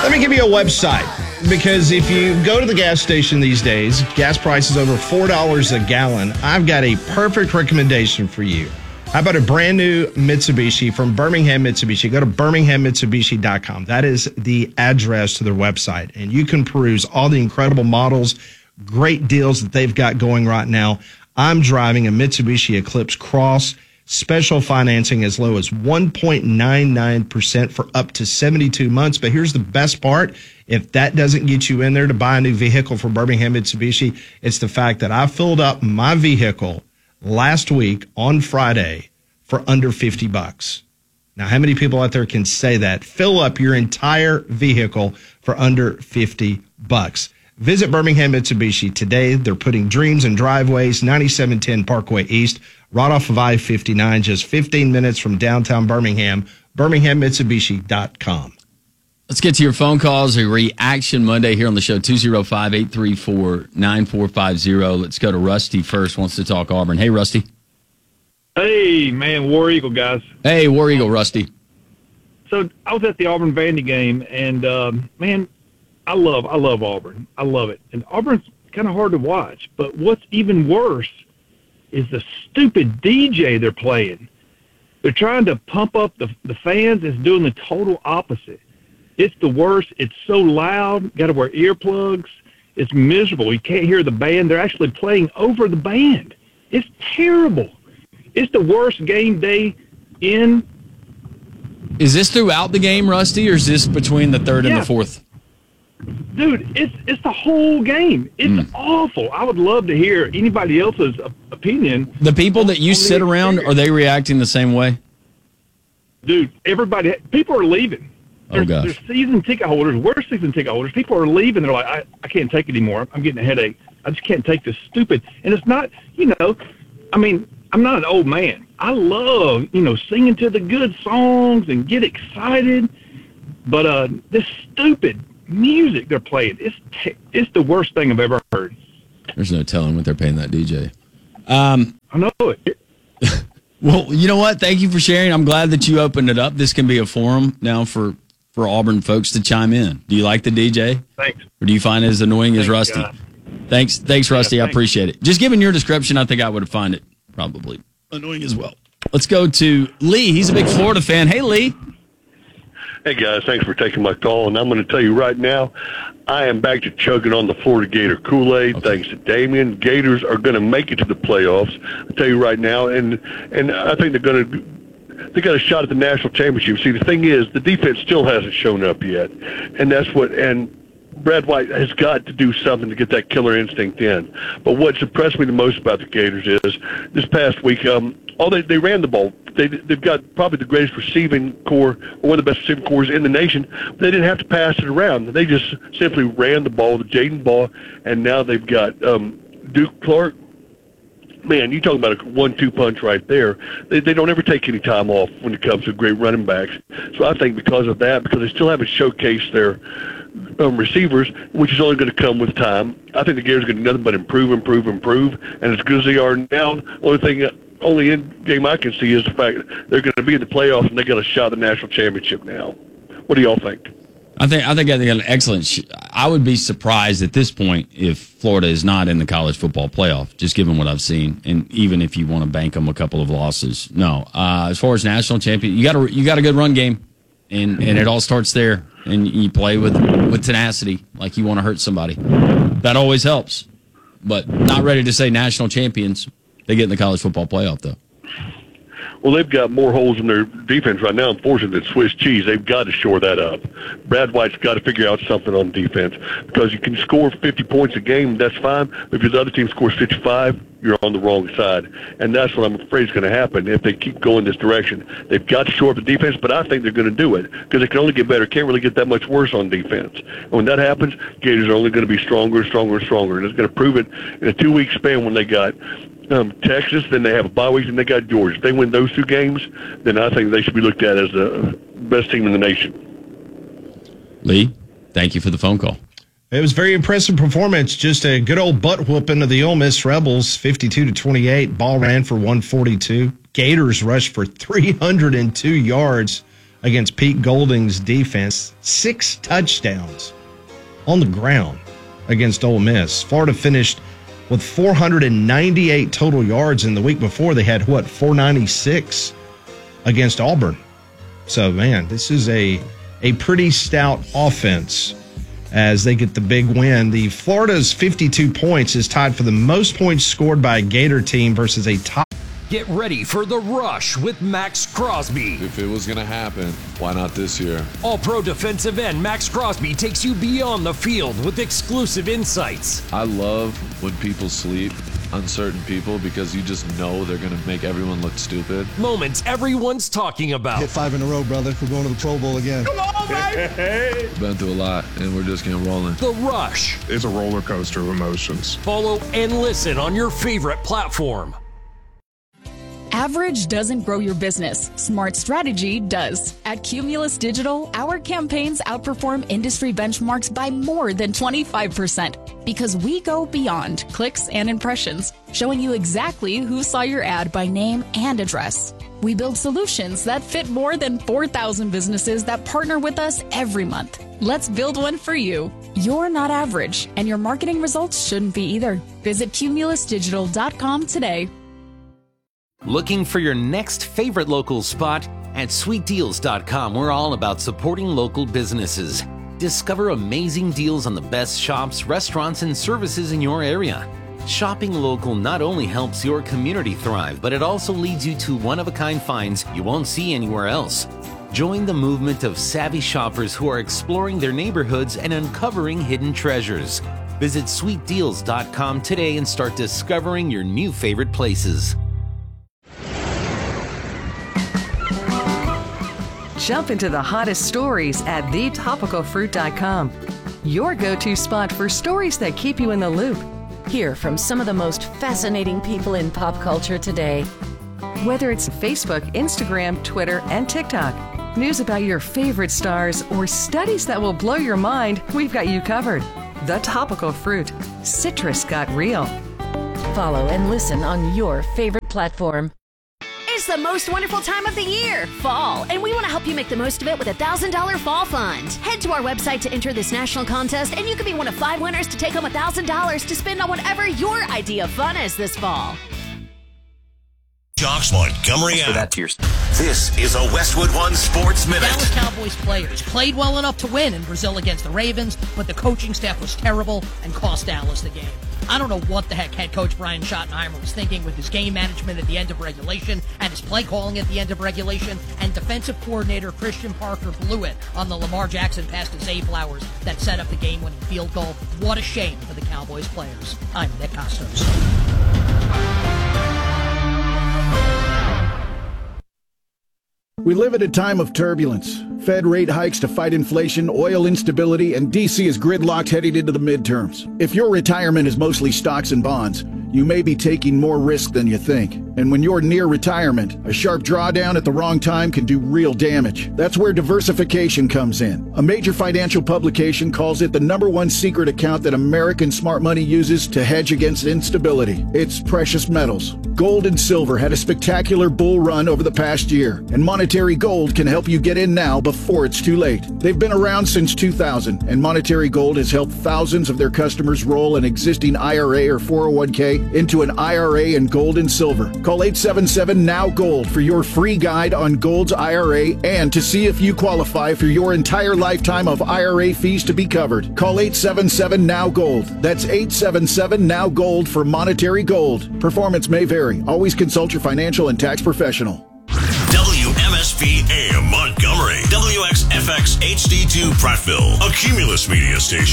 Let me give you a website, because if you go to the gas station these days, gas prices over $4 a gallon. I've got a perfect recommendation for you. How about a brand new Mitsubishi from Birmingham Mitsubishi? Go to birminghammitsubishi.com. That is the address to their website, and you can peruse all the incredible models, great deals that they've got going right now. I'm driving a Mitsubishi Eclipse Cross. Special financing as low as 1.99% for up to 72 months. But here's the best part. If that doesn't get you in there to buy a new vehicle from Birmingham Mitsubishi, it's the fact that I filled up my vehicle last week on Friday for under $50. Now, how many people out there can say that? Fill up your entire vehicle for under $50. Visit Birmingham Mitsubishi today. They're putting dreams in driveways, 9710 Parkway East, right off of I-59, just 15 minutes from downtown Birmingham, birminghammitsubishi.com. Let's get to your phone calls. A Reaction Monday here on the show, 205-834-9450. Let's go to Rusty first, wants to talk Auburn. Hey, Rusty. Hey, man, War Eagle, guys. Hey, War Eagle, Rusty. So I was at the Auburn-Vandy game, and, man, I love Auburn. I love it. And Auburn's kind of hard to watch. But what's even worse is the stupid DJ they're playing. They're trying to pump up the fans. It's doing the total opposite. It's the worst. It's so loud. Got to wear earplugs. It's miserable. You can't hear the band. They're actually playing over the band. It's terrible. It's the worst game day in. Is this throughout the game, Rusty, or is this between the third and the fourth? Dude, it's the whole game. It's awful. I would love to hear anybody else's opinion. The people that you sit around, are they reacting the same way? Dude, people are leaving. There's season ticket holders. We're season ticket holders. People are leaving. They're like, I can't take it anymore. I'm getting a headache. I just can't take this stupid. And it's not, I mean, I'm not an old man. I love, singing to the good songs and get excited. But this stupid music they're playing, it's the worst thing I've ever heard. There's no telling what they're paying that DJ. I know it. Well, you know what? Thank you for sharing. I'm glad that you opened it up. This can be a forum now for Auburn folks to chime in. Do you like the DJ? Thanks. Or do you find it as annoying as Rusty? God. Thanks, Rusty. I appreciate it. Just given your description, I think I would have found it probably annoying as well. Let's go to Lee. He's a big Florida fan. Hey, Lee. Hey, guys, thanks for taking my call. And I'm going to tell you right now, I am back to chugging on the Florida Gator Kool-Aid, thanks to Damian. Gators are going to make it to the playoffs. I'll tell you right now. And I think they got a shot at the national championship. See, the thing is, the defense still hasn't shown up yet. And Brad White has got to do something to get that killer instinct in. But what's impressed me the most about the Gators is this past week, they ran the ball. They've got probably the greatest receiving core, or one of the best receiving cores in the nation. But they didn't have to pass it around. They just simply ran the ball with Jaden Ball, and now they've got Duke Clark. Man, you talking about a 1-2 punch right there. They don't ever take any time off when it comes to great running backs. So I think because of that, because they still haven't showcased their receivers, which is only going to come with time, I think the Gators are going to do nothing but improve. And as good as they are now, only end game I can see is the fact that they're going to be in the playoffs and they got a shot at the national championship now. What do y'all think? I think they got an excellent. I would be surprised at this point if Florida is not in the college football playoff, just given what I've seen, and even if you want to bank them a couple of losses. No, as far as national champion, you got a good run game, and it all starts there, and you play with tenacity, like you want to hurt somebody. That always helps, but not ready to say national champions. They get in the college football playoff though. Well, they've got more holes in their defense right now, unfortunately, than Swiss cheese. They've got to shore that up. Brad White's got to figure out something on defense, because you can score 50 points a game, that's fine, but if the other team scores 55, you're on the wrong side. And that's what I'm afraid is going to happen if they keep going this direction. They've got to shore up the defense, but I think they're going to do it, because it can only get better. It can't really get that much worse on defense. And when that happens, Gators are only going to be stronger and stronger and stronger. And it's going to prove it in a 2-week span when they got Texas, then they have a bye week, and they got Georgia. If they win those 2 games, then I think they should be looked at as the best team in the nation. Lee, thank you for the phone call. It was a very impressive performance. Just a good old butt whooping of the Ole Miss Rebels, 52-28. Ball ran for 142. Gators rushed for 302 yards. against Pete Golding's defense. 6 touchdowns on the ground against Ole Miss. Florida finished with 498 total yards. In the week before, they had, 496 against Auburn. So, man, this is a pretty stout offense as they get the big win. The Florida's 52 points is tied for the most points scored by a Gator team versus a top. Get ready for The Rush with Max Crosby. If it was going to happen, why not this year? All-pro defensive end Max Crosby takes you beyond the field with exclusive insights. I love when people sleep on certain people because you just know they're going to make everyone look stupid. Moments everyone's talking about. Hit 5 in a row, brother. We're going to the Pro Bowl again. Come on, baby! Been through a lot, and we're just getting rolling. The Rush. It's a roller coaster of emotions. Follow and listen on your favorite platform. Average doesn't grow your business. Smart strategy does. At Cumulus Digital, our campaigns outperform industry benchmarks by more than 25% because we go beyond clicks and impressions, showing you exactly who saw your ad by name and address. We build solutions that fit more than 4,000 businesses that partner with us every month. Let's build one for you. You're not average, and your marketing results shouldn't be either. Visit cumulusdigital.com today. Looking for your next favorite local spot? At sweetdeals.com, we're all about supporting local businesses. Discover amazing deals on the best shops, restaurants, and services in your area. Shopping local not only helps your community thrive, but it also leads you to one-of-a-kind finds you won't see anywhere else. Join the movement of savvy shoppers who are exploring their neighborhoods and uncovering hidden treasures. Visit sweetdeals.com today and start discovering your new favorite places. Jump into the hottest stories at thetopicalfruit.com. Your go-to spot for stories that keep you in the loop. Hear from some of the most fascinating people in pop culture today. Whether it's Facebook, Instagram, Twitter, and TikTok, news about your favorite stars, or studies that will blow your mind, we've got you covered. The Topical Fruit. Citrus got real. Follow and listen on your favorite platform. It's the most wonderful time of the year, fall, and we want to help you make the most of it with a $1,000 fall fund. Head to our website to enter this national contest, and you could be one of 5 winners to take home $1,000 to spend on whatever your idea of fun is this fall. Jocks Montgomery app. This is a Westwood One Sports Minute. Dallas Cowboys players played well enough to win in Brazil against the Ravens, but the coaching staff was terrible and cost Dallas the game. I don't know what the heck head coach Brian Schottenheimer was thinking with his game management at the end of regulation and his play calling at the end of regulation, and defensive coordinator Christian Parker blew it on the Lamar Jackson pass to Zay Flowers that set up the game-winning field goal. What a shame for the Cowboys players. I'm Nick Costos. We live at a time of turbulence. Fed rate hikes to fight inflation, oil instability, and D.C. is gridlocked heading into the midterms. If your retirement is mostly stocks and bonds, you may be taking more risk than you think. And when you're near retirement, a sharp drawdown at the wrong time can do real damage. That's where diversification comes in. A major financial publication calls it the #1 secret account that American smart money uses to hedge against instability. It's precious metals. Gold and silver had a spectacular bull run over the past year, and Monetary Gold can help you get in now before it's too late. They've been around since 2000, and Monetary Gold has helped thousands of their customers roll an existing IRA or 401k into an IRA in gold and silver. Call 877-NOW-GOLD for your free guide on Gold's IRA and to see if you qualify for your entire lifetime of IRA fees to be covered. Call 877-NOW-GOLD. That's 877-NOW-GOLD for Monetary Gold. Performance may vary. Always consult your financial and tax professional. WMSP AM Montgomery, WXFX HD2 Prattville, a Cumulus Media station.